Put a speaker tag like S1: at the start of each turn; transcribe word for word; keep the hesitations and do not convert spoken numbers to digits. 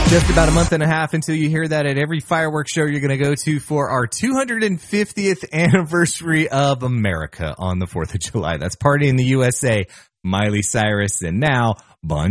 S1: Just about a month and a half until you hear that at every fireworks show you're going to go to for our two hundred fiftieth anniversary of America on the fourth of July. That's Party in the U S A, Miley Cyrus, and now Bon